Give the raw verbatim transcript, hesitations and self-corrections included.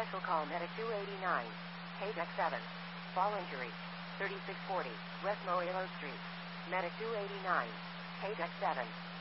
Special call Medic two eighty-nine. Paydeck seven. Fall injury. thirty-six forty. West Morelos Street. Medic two eighty-nine. Paydeck seven.